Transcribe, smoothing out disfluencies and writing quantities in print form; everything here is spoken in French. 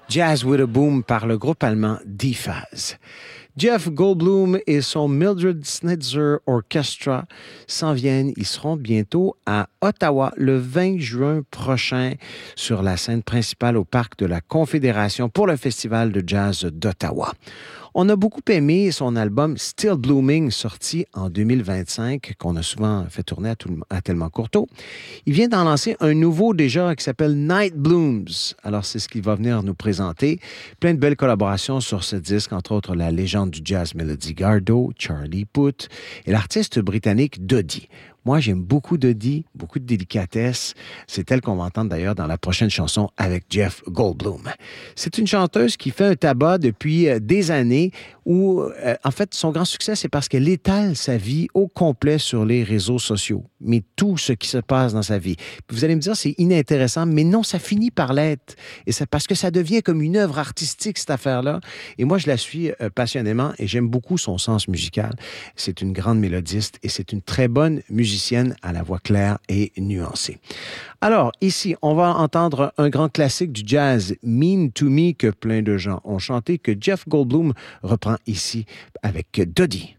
Jazz with a Boom par le groupe allemand D-Phase. Jeff Goldblum et son Mildred Snitzer Orchestra s'en viennent. Ils seront bientôt à Ottawa le 20 juin prochain sur la scène principale au Parc de la Confédération pour le Festival de jazz d'Ottawa. On a beaucoup aimé son album Still Blooming, sorti en 2025, qu'on a souvent fait tourner à Tellement Courteau. Il vient d'en lancer un nouveau déjà qui s'appelle Night Blooms. Alors, c'est ce qu'il va venir nous présenter. Plein de belles collaborations sur ce disque, entre autres la légende du jazz Melody Gardot, Charlie Puth et l'artiste britannique Dodie. Moi, j'aime beaucoup Dodie, beaucoup de délicatesse. C'est elle qu'on va entendre d'ailleurs dans la prochaine chanson avec Jeff Goldblum. C'est une chanteuse qui fait un tabac depuis des années où, en fait, son grand succès, c'est parce qu'elle étale sa vie au complet sur les réseaux sociaux. Mais tout ce qui se passe dans sa vie. Vous allez me dire, c'est inintéressant, mais non, ça finit par l'être. Et c'est parce que ça devient comme une œuvre artistique, cette affaire-là. Et moi, je la suis passionnément et j'aime beaucoup son sens musical. C'est une grande mélodiste et c'est une très bonne musicienne à la voix claire et nuancée. Alors, ici, on va entendre un grand classique du jazz, Mean to Me, que plein de gens ont chanté, que Jeff Goldblum reprend ici avec Dodie.